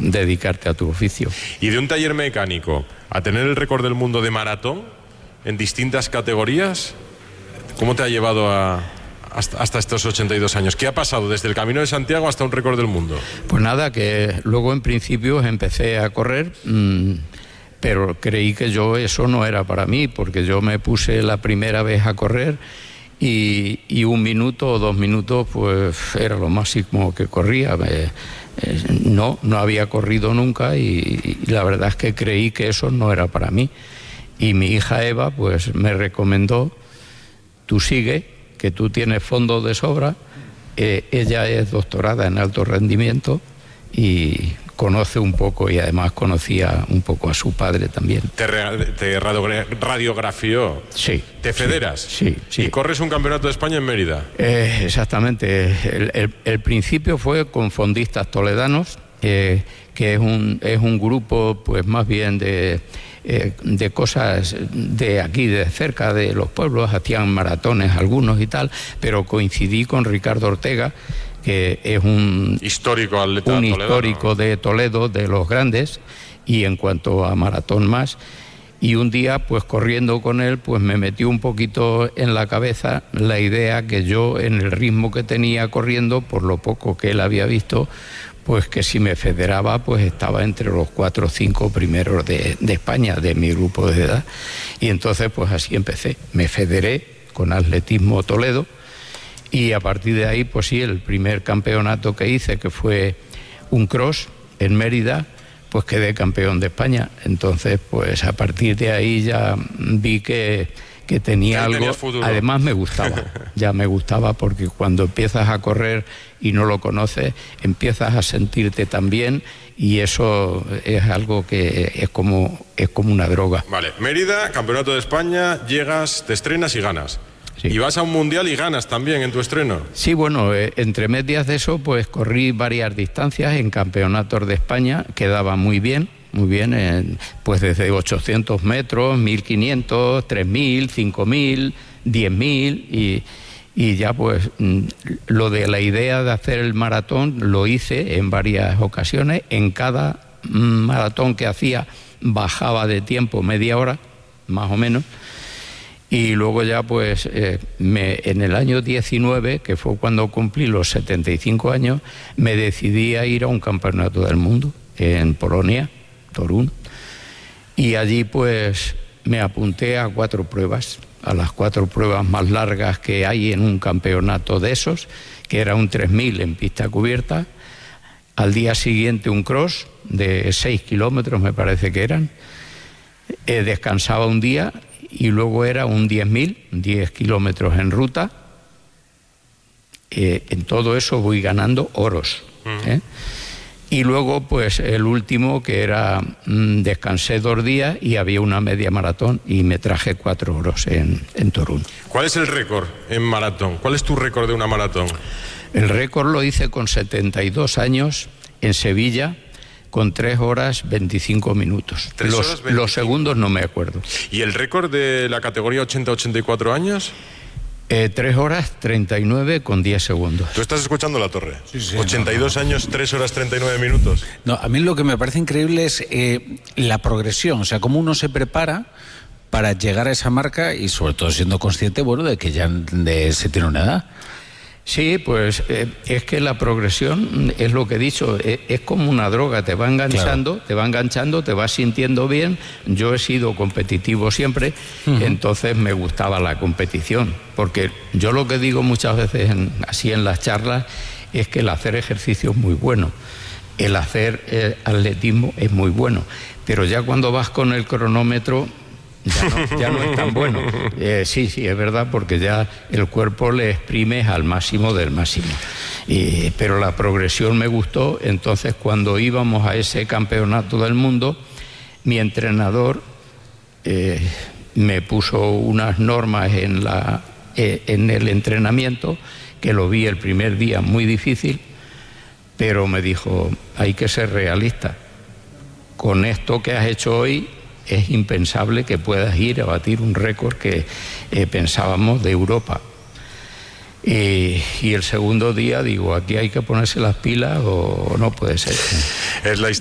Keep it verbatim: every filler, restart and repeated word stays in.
dedicarte a tu oficio. Y de un taller mecánico a tener el récord del mundo de maratón en distintas categorías, ¿cómo te ha llevado a, hasta, hasta estos ochenta y dos años? ¿Qué ha pasado desde el Camino de Santiago hasta un récord del mundo? Pues nada, que luego en principio empecé a correr, mmm, pero creí que yo eso no era para mí, porque yo me puse la primera vez a correr y, y un minuto o dos minutos pues era lo máximo que corría. Me, eh, no, no había corrido nunca y, y la verdad es que creí que eso no era para mí. Y mi hija Eva pues me recomendó: tú sigue, que tú tienes fondos de sobra. Eh, ella es doctorada en alto rendimiento y conoce un poco, y además conocía un poco a su padre también. ¿Te, te radiografió? Sí. ¿Te federas? Sí, sí. ¿Y corres un campeonato de España en Mérida? Eh, exactamente. El, el, el principio fue con fondistas toledanos, eh, que es un, es un grupo pues más bien de, eh, de cosas de aquí, de cerca de los pueblos. Hacían maratones algunos y tal, pero coincidí con Ricardo Ortega, que es un histórico atleta un toledano, histórico de Toledo, de los grandes, y en cuanto a maratón más. Y un día, pues corriendo con él, pues me metió un poquito en la cabeza la idea que yo, en el ritmo que tenía corriendo, por lo poco que él había visto, pues que si me federaba, pues estaba entre los cuatro o cinco primeros de, de España, de mi grupo de edad. Y entonces, pues así empecé. Me federé con Atletismo Toledo. Y a partir de ahí, pues sí, el primer campeonato que hice, que fue un cross en Mérida, pues quedé campeón de España. Entonces, pues a partir de ahí ya vi que, que tenía ahí algo. Futuro. Además me gustaba, ya me gustaba, porque cuando empiezas a correr y no lo conoces, empiezas a sentirte tan bien, y eso es algo que es como, es como una droga. Vale, Mérida, campeonato de España, llegas, te estrenas y ganas. Sí. Y vas a un mundial y ganas también en tu estreno. Sí, bueno, eh, entre medias de eso, pues corrí varias distancias en campeonatos de España, quedaba muy bien, muy bien, eh, pues desde ochocientos metros, mil quinientos, tres mil, cinco mil, diez mil, y, y ya pues lo de la idea de hacer el maratón lo hice en varias ocasiones. En cada maratón que hacía bajaba de tiempo media hora, más o menos. Y luego ya pues eh, me, en el año diecinueve, que fue cuando cumplí los setenta y cinco años, me decidí a ir a un campeonato del mundo en Polonia, Torún, y allí pues me apunté a cuatro pruebas, a las cuatro pruebas más largas que hay en un campeonato de esos, que era un tres mil en pista cubierta. Al día siguiente un cross de seis kilómetros, me parece que eran. Eh, descansaba un día. Y luego era un diez mil, diez kilómetros en ruta. Eh, en todo eso voy ganando oros. ¿eh? Y luego, pues, el último, que era, mmm, descansé dos días y había una media maratón y me traje cuatro oros en, en Torún. ¿Cuál es el récord en maratón? ¿Cuál es tu récord de una maratón? El récord lo hice con setenta y dos años en Sevilla, con tres horas veinticinco minutos. ¿tres horas los, veinticinco? Los segundos no me acuerdo. ¿Y el récord de la categoría ochenta a ochenta y cuatro años? Eh, tres horas treinta y nueve con diez segundos. ¿Tú estás escuchando la torre? Sí, sí, ochenta y dos no, no. años, tres horas treinta y nueve minutos. No, a mí lo que me parece increíble es eh, la progresión, o sea, cómo uno se prepara para llegar a esa marca y sobre todo siendo consciente, bueno, de que ya de, se tiene una edad. Sí, pues eh, es que la progresión es lo que he dicho, es, es como una droga, te va enganchando, claro. te va enganchando, te vas sintiendo bien. Yo he sido competitivo siempre, uh-huh. entonces me gustaba la competición, porque yo lo que digo muchas veces en, así en las charlas es que el hacer ejercicio es muy bueno, el hacer eh, atletismo es muy bueno, pero ya cuando vas con el cronómetro Ya no, ya no es tan bueno. Eh, sí, sí, es verdad, porque ya el cuerpo le exprimes al máximo del máximo. Y, pero la progresión me gustó. Entonces, cuando íbamos a ese campeonato del mundo, mi entrenador eh, me puso unas normas en, la, eh, en el entrenamiento, que lo vi el primer día muy difícil, pero me dijo, hay que ser realista. Con esto que has hecho hoy, es impensable que puedas ir a batir un récord que eh, pensábamos de Europa. Eh, y el segundo día digo, aquí hay que ponerse las pilas o no puede ser. Es la